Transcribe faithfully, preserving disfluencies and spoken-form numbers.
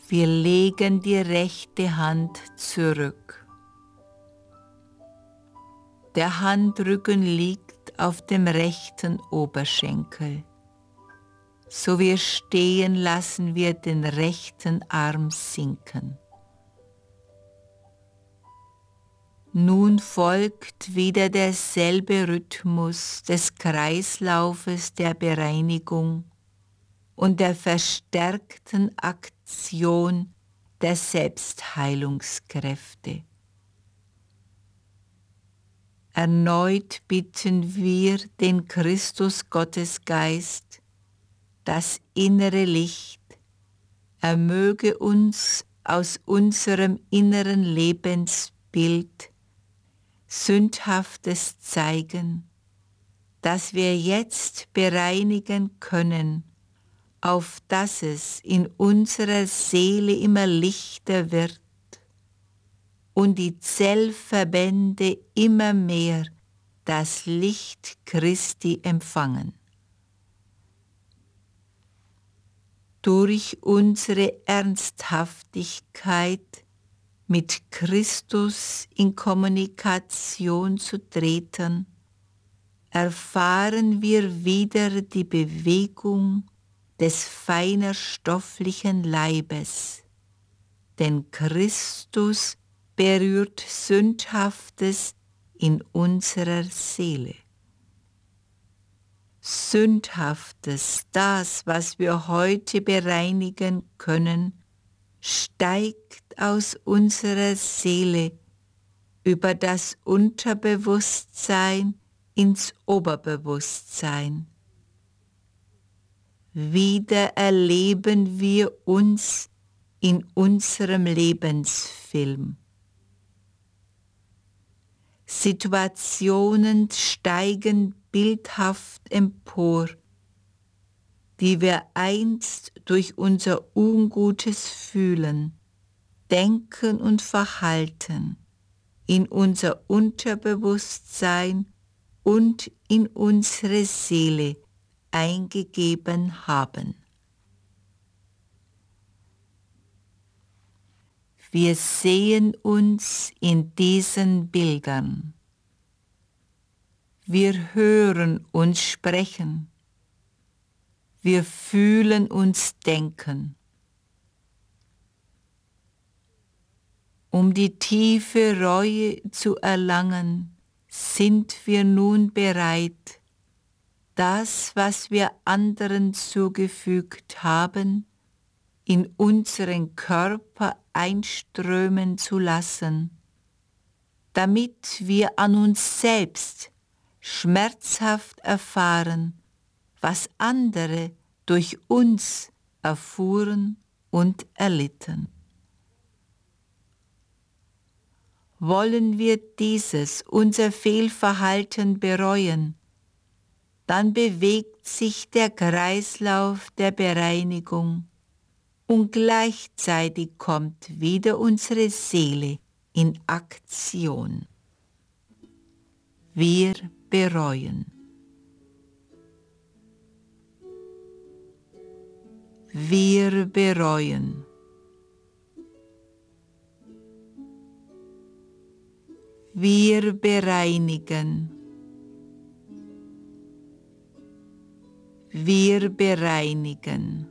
Wir legen die rechte Hand zurück. Der Handrücken liegt auf dem rechten Oberschenkel. So wir stehen, lassen wir den rechten Arm sinken. Nun folgt wieder derselbe Rhythmus des Kreislaufes der Bereinigung und der verstärkten Aktion der Selbstheilungskräfte. Erneut bitten wir den Christus-Gottesgeist, das innere Licht, er möge uns aus unserem inneren Lebensbild Sündhaftes zeigen, das wir jetzt bereinigen können, auf dass es in unserer Seele immer lichter wird und die Zellverbände immer mehr das Licht Christi empfangen. Durch unsere Ernsthaftigkeit mit Christus in Kommunikation zu treten, erfahren wir wieder die Bewegung des feiner stofflichen Leibes, denn Christus berührt Sündhaftes in unserer Seele. Sündhaftes, das, was wir heute bereinigen können, steigt aus unserer Seele über das Unterbewusstsein ins Oberbewusstsein. Wieder erleben wir uns in unserem Lebensfilm. Situationen steigen bildhaft empor, die wir einst durch unser ungutes Fühlen, Denken und Verhalten in unser Unterbewusstsein und in unsere Seele eingegeben haben. Wir sehen uns in diesen Bildern. Wir hören uns sprechen. Wir fühlen uns denken. Um die tiefe Reue zu erlangen, sind wir nun bereit, das, was wir anderen zugefügt haben, in unseren Körper einströmen zu lassen, damit wir an uns selbst schmerzhaft erfahren, was andere durch uns erfuhren und erlitten. Wollen wir dieses, unser Fehlverhalten bereuen, dann bewegt sich der Kreislauf der Bereinigung und gleichzeitig kommt wieder unsere Seele in Aktion. Wir bereuen. Wir bereuen. Wir bereinigen. Wir bereinigen.